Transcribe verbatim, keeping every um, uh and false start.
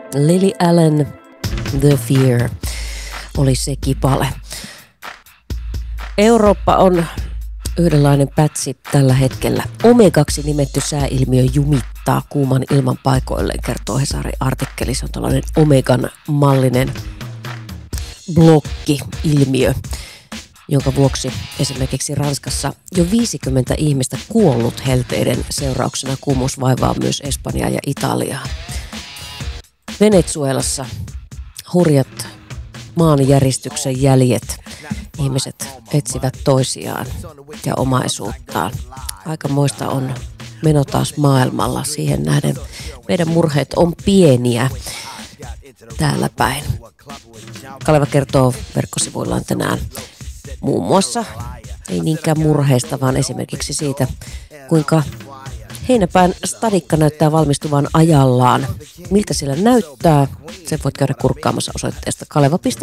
Lily Allen, The Fear oli se kipale. Eurooppa on yhdenlainen pätsi tällä hetkellä. Omegaksi nimetty sääilmiö jumittaa kuuman ilman paikoilleen, kertoo Hesarin artikkeli. Se on tällainen Omegan mallinen blokki-ilmiö, jonka vuoksi esimerkiksi Ranskassa jo viisikymmentä ihmistä kuollut helteiden seurauksena. Kuumuus vaivaa myös Espanjaa ja Italiaa. Venezuelassa hurjat maanjäristyksen jäljet. Ihmiset etsivät toisiaan ja omaisuuttaan. Aikamoista on meno taas maailmalla. Siihen nähden meidän murheet on pieniä täällä päin. Kaleva kertoo verkkosivuillaan tänään muun muassa, ei niinkään murheista, vaan esimerkiksi siitä, kuinka heinäpään stadikka näyttää valmistuvan ajallaan. Miltä sillä näyttää? Sen voit käydä kurkkaamassa osoitteesta kaleva piste